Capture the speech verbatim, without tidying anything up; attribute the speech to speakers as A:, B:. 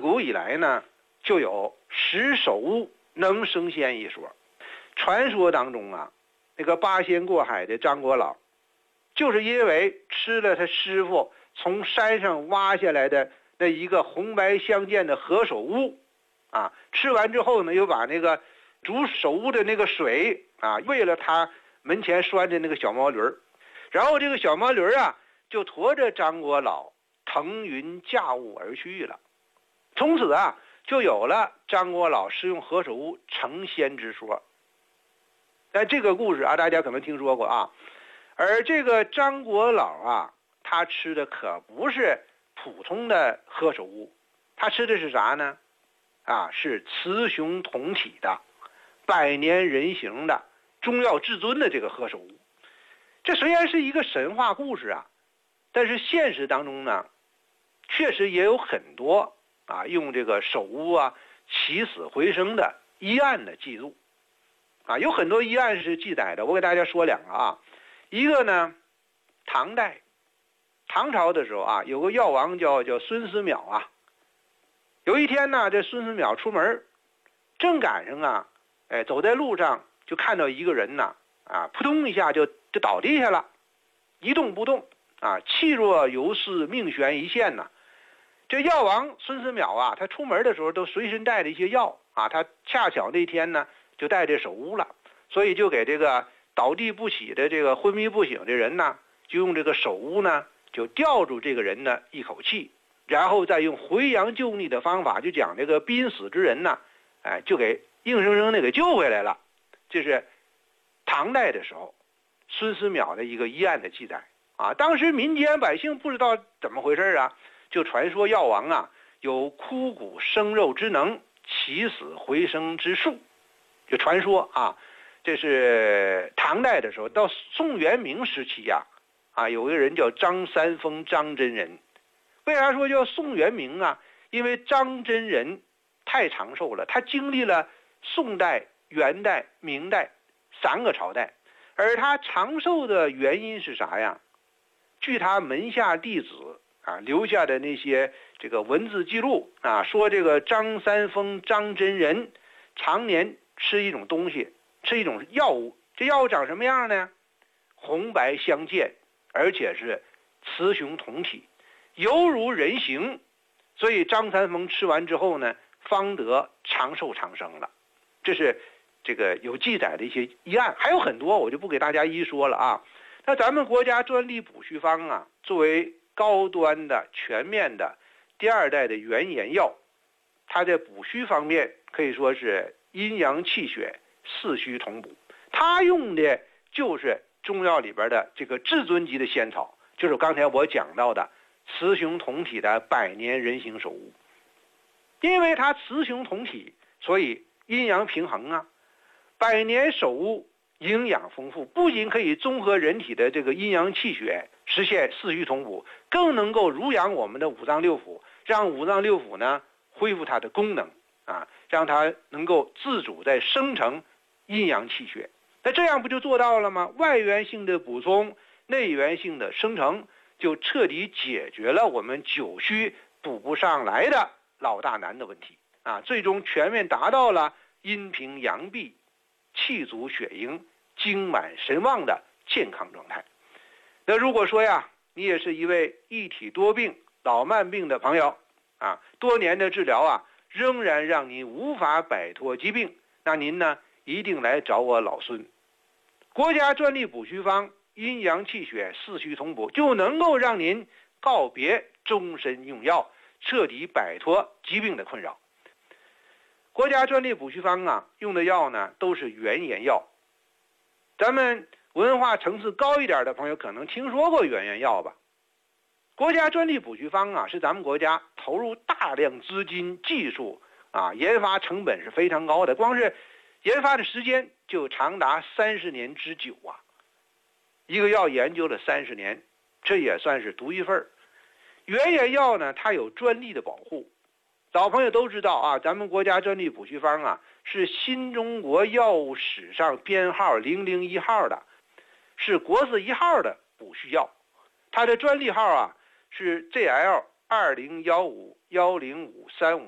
A: 古以来呢，就有食首乌能升仙一说。传说当中啊，那个八仙过海的张果老，就是因为吃了他师傅从山上挖下来的那一个红白相间的何首乌啊，吃完之后呢，又把那个煮首乌的那个水啊，喂了他门前拴着那个小毛驴儿，然后这个小毛驴儿啊，就驮着张果老腾云驾雾而去了。从此啊，就有了张果老食用何首乌成仙之说。但这个故事啊，大家可能听说过啊。而这个张果老啊，他吃的可不是普通的何首乌，他吃的是啥呢？啊，是雌雄同体的、百年人形的、中药至尊的这个何首乌。这虽然是一个神话故事啊，但是现实当中呢，确实也有很多啊用这个首乌啊起死回生的医案的记录啊，有很多医案是记载的。我给大家说两个啊，一个呢，唐代唐朝的时候啊，有个药王叫叫孙思邈啊。有一天呢，这孙思邈出门，正赶上啊，哎，走在路上就看到一个人呢，啊，扑通一下就就倒地下了，一动不动啊，气若游丝，命悬一线呐。这药王孙思邈啊，他出门的时候都随身带着一些药啊，他恰巧那天呢就带着首乌了，所以就给这个倒地不起的这个昏迷不醒的人呢，就用这个首乌呢就吊住这个人的一口气，然后再用回阳救逆的方法，就讲这个濒死之人呢，哎，就给硬生生的给救回来了。这是唐代的时候孙思邈的一个医案的记载啊。当时民间百姓不知道怎么回事啊，就传说药王啊有枯骨生肉之能，起死回生之术，就传说啊。这是唐代的时候。到宋元明时期呀、啊，啊，有个人叫张三丰张真人。为啥说叫宋元明啊？因为张真人太长寿了，他经历了宋代、元代、明代三个朝代，而他长寿的原因是啥呀？据他门下弟子啊留下的那些这个文字记录啊，说这个张三丰张真人常年吃一种东西，吃一种药物。这药物长什么样呢？红白相间，而且是雌雄同体，犹如人形。所以张三丰吃完之后呢，方得长寿长生了。这是这个有记载的一些医案，还有很多，我就不给大家一一说了啊。那咱们国家专利补虚方啊，作为高端的全面的第二代的原研药，它在补虚方面可以说是阴阳气血四虚同补。它用的就是中药里边的这个至尊级的仙草，就是刚才我讲到的雌雄同体的百年人形首乌。因为它雌雄同体，所以阴阳平衡啊。百年首乌营养丰富，不仅可以综合人体的这个阴阳气血，实现四虚同补，更能够濡养我们的五脏六腑，让五脏六腑呢恢复它的功能啊，让它能够自主在生成阴阳气血。那这样不就做到了吗？外源性的补充，内源性的生成，就彻底解决了我们久虚补不上来的老大难的问题啊！最终全面达到了阴平阳闭、气足血盈、精满神旺的健康状态。那如果说呀，你也是一位一体多病、老慢病的朋友啊，多年的治疗啊，仍然让您无法摆脱疾病，那您呢，一定来找我老孙。国家专利补虚方，阴阳气血四虚同补，就能够让您告别终身用药，彻底摆脱疾病的困扰。国家专利补虚方啊，用的药呢都是原研药。咱们文化层次高一点的朋友可能听说过原研药吧？国家专利补虚方啊，是咱们国家投入大量资金、技术啊，研发成本是非常高的，光是研发的时间就长达三十年之久啊！一个药研究了三十年，这也算是独一份。原研药呢，它有专利的保护。老朋友都知道啊，咱们国家专利补虚方啊，是新中国药物史上编号零零一号的，是国字一号的补虚药。它的专利号啊是 G L 二零一五一零五三五。